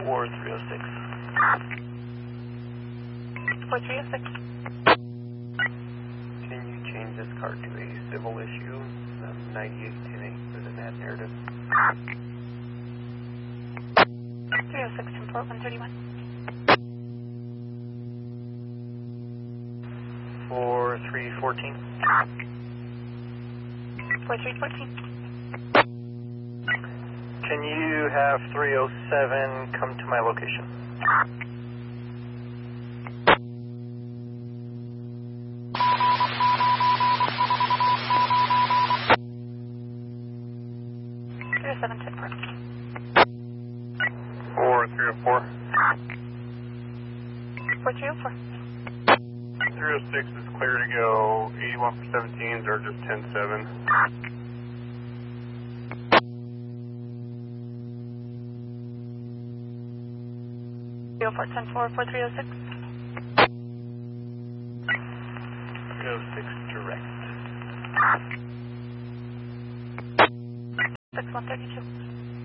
4306. 4306. Can you change this car to a civil issue? 9810 for the NAT narrative. 306 from Port 131. 4314. 4314. Can you have 307 come to my location? 307 10 4. 4304. 4304. 306 is clear to go. 81 for 17s or just 10-7. 304 10 4 4306. 306 direct. 6132.